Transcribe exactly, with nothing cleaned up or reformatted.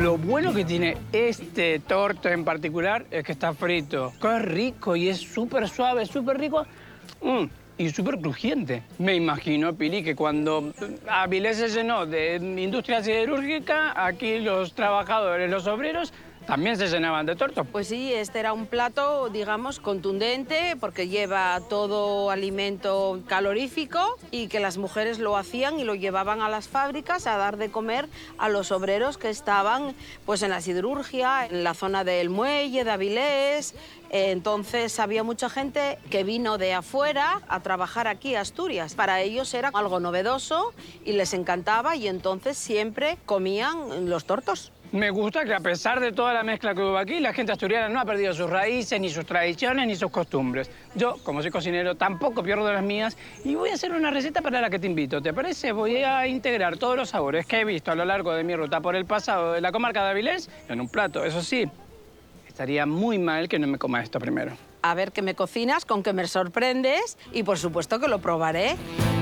Lo bueno que tiene este torto en particular es que está frito. ¡Qué rico! Y es súper suave, súper rico. Mm, y súper crujiente. Me imagino, Pili, que cuando Avilés se llenó de industria siderúrgica, aquí los trabajadores, los obreros, también se llenaban de torto. Pues sí, este era un plato, digamos, contundente, porque lleva todo alimento calorífico y que las mujeres lo hacían y lo llevaban a las fábricas a dar de comer a los obreros que estaban pues, en la siderurgia, en la zona del muelle, de Avilés. Entonces había mucha gente que vino de afuera a trabajar aquí a Asturias. Para ellos era algo novedoso y les encantaba y entonces siempre comían los tortos. Me gusta que a pesar de toda la mezcla que hubo aquí, la gente asturiana no ha perdido sus raíces, ni sus tradiciones, ni sus costumbres. Yo, como soy cocinero, tampoco pierdo las mías y voy a hacer una receta para la que te invito. ¿Te parece? Voy a integrar todos los sabores que he visto a lo largo de mi ruta por el pasado de la comarca de Avilés en un plato. Eso sí, estaría muy mal que no me coma esto primero. A ver qué me cocinas, con qué me sorprendes y por supuesto que lo probaré.